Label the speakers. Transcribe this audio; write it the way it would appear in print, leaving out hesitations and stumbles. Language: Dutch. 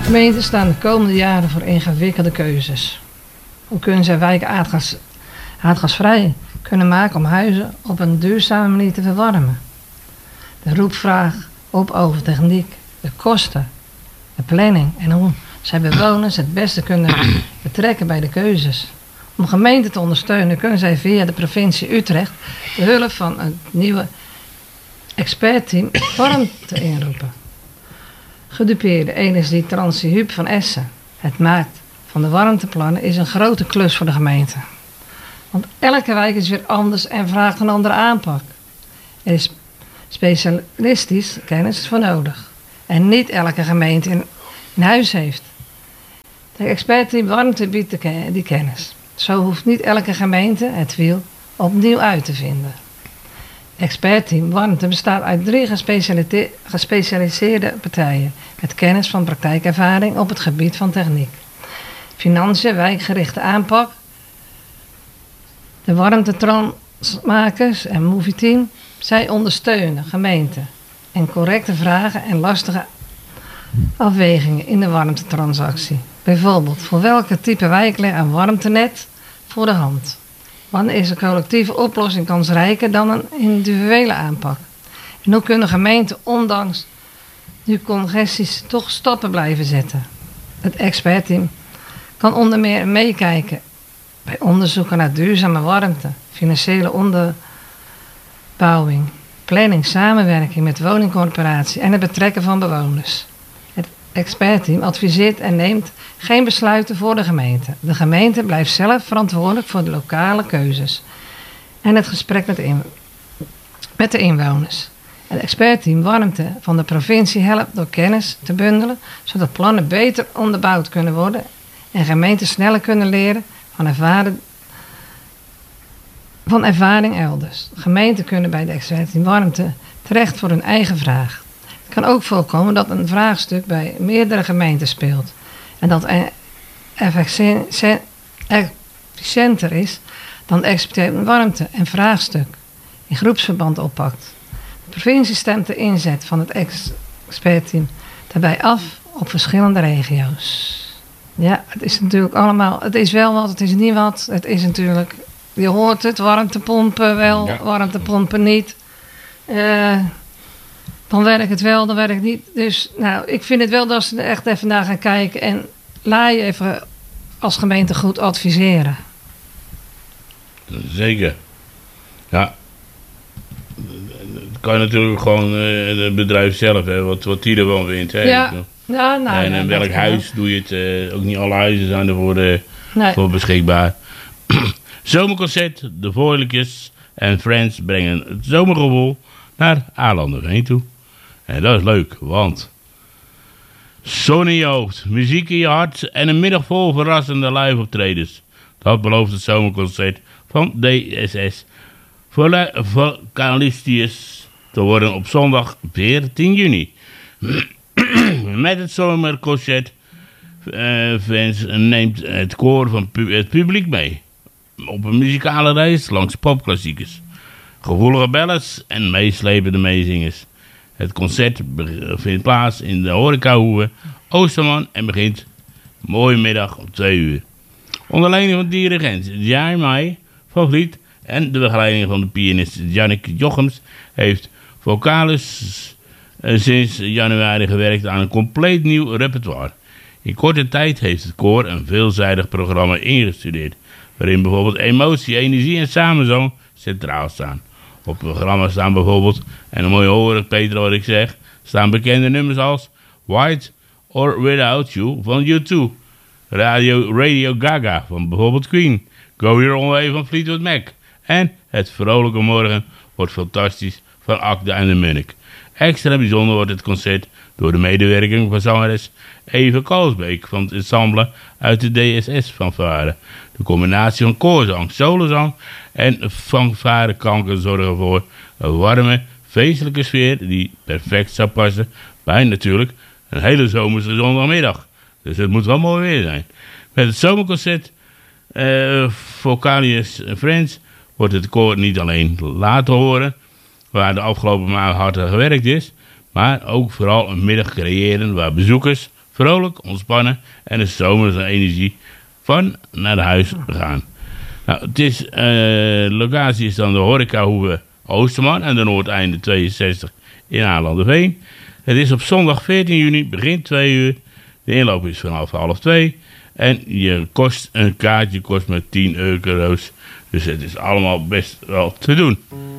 Speaker 1: Gemeenten staan de komende jaren voor ingewikkelde keuzes. Hoe kunnen zij wijken aardgasvrij kunnen maken om huizen op een duurzame manier te verwarmen? De roepvraag op over techniek, de kosten, de planning en hoe zij bewoners het beste kunnen betrekken bij de keuzes. Om gemeenten te ondersteunen kunnen zij via de provincie Utrecht de hulp van het nieuwe expertteam warmte inroepen. Gedupeerde Energietransie Huub van Essen. Het maakt van de warmteplannen is een grote klus voor de gemeente. Want elke wijk is weer anders en vraagt een andere aanpak. Er is specialistisch kennis voor nodig. En niet elke gemeente in huis heeft. De expertteam warmte biedt die kennis. Zo hoeft niet elke gemeente het wiel opnieuw uit te vinden. Expertteam warmte bestaat uit 3 gespecialiseerde partijen met kennis van praktijkervaring op het gebied van techniek, financiën, wijkgerichte aanpak, de warmtetransmakers en movieteam. Zij ondersteunen gemeenten en correcte vragen en lastige afwegingen in de warmtetransactie. Bijvoorbeeld, voor welke type wijk ligt een warmtenet voor de hand? Wanneer is een collectieve oplossing kansrijker dan een individuele aanpak? En hoe kunnen gemeenten ondanks nu congesties toch stappen blijven zetten? Het expertteam kan onder meer meekijken bij onderzoeken naar duurzame warmte, financiële onderbouwing, planning, samenwerking met woningcorporatie en het betrekken van bewoners. Het expertteam adviseert en neemt geen besluiten voor de gemeente. De gemeente blijft zelf verantwoordelijk voor de lokale keuzes en het gesprek met de inwoners. Het expertteam warmte van de provincie helpt door kennis te bundelen, zodat plannen beter onderbouwd kunnen worden en gemeenten sneller kunnen leren van ervaring elders. Gemeenten kunnen bij de expertteam warmte terecht voor hun eigen vraag. Het kan ook voorkomen dat een vraagstuk bij meerdere gemeenten speelt en dat efficiënter is dan de expertteam warmte en vraagstuk in groepsverband oppakt. De provincie stemt de inzet van het expertteam daarbij af op verschillende regio's. Ja, het is natuurlijk allemaal, het is wel wat, het is niet wat. Het is natuurlijk, je hoort het, warmtepompen wel, ja. Warmtepompen niet. Dan werkt het wel, dan werkt het niet. Dus nou, ik vind het wel dat ze er echt even naar gaan kijken en laat je even als gemeente goed adviseren.
Speaker 2: Zeker. Ja. Het kan natuurlijk gewoon het bedrijf zelf, hè, wat die ervan vindt. Hè.
Speaker 1: Ja. Ja, nou,
Speaker 2: en in welk huis doe je het? Ook niet alle huizen zijn ervoor voor beschikbaar. Zomerconcert, de Voorlijkjes en Friends brengen het zomergevoel naar Aarlanderveen toe. En dat is leuk, want zon in je hoofd, muziek in je hart en een middag vol verrassende live optredens. Dat belooft het zomerconcert van DSS Vocalistius te worden op zondag 14 juni. Met het zomerconcert neemt het koor van het publiek mee. Op een muzikale reis langs popklassiekers. Gevoelige ballads en meeslepende meezingers. Het concert vindt plaats in de horecahoeve Oosterman en begint mooie middag om 2 uur. Onder leiding van dirigent Jai Mai van Vliet en de begeleiding van de pianist Jannik Jochems heeft Vocalus sinds januari gewerkt aan een compleet nieuw repertoire. In korte tijd heeft het koor een veelzijdig programma ingestudeerd, waarin bijvoorbeeld emotie, energie en samenzang centraal staan. Op het programma staan bijvoorbeeld, en dan moet je horen, Peter, wat ik zeg, staan bekende nummers als White or Without You van U2, Radio Gaga van bijvoorbeeld Queen, Go Your Own Way van Fleetwood Mac en Het Vrolijke Morgen wordt fantastisch van Akda en de Munnik. Extra bijzonder wordt het concert door de medewerking van zangeres Eve Koolsbeek van het ensemble uit de DSS-fanfare. De combinatie van koorzang, solozang en fanfareklanken zorgen voor een warme, feestelijke sfeer die perfect zou passen bij natuurlijk een hele zomerse zondagmiddag. Dus het moet wel mooi weer zijn. Met het zomerconcert Vocalius Friends wordt het koor niet alleen laten horen, waar de afgelopen maanden hard aan gewerkt is, maar ook vooral een middag creëren waar bezoekers vrolijk, ontspannen en de zomerse energie van naar de huis gaan. Nou, locatie is dan de Horecahoeve Oosterman en de Noordeinde 62 in Aanlanderveen. Het is op zondag 14 juni, begin 2 uur. De inloop is vanaf 1:30. En een kaartje kost maar €10. Dus het is allemaal best wel te doen.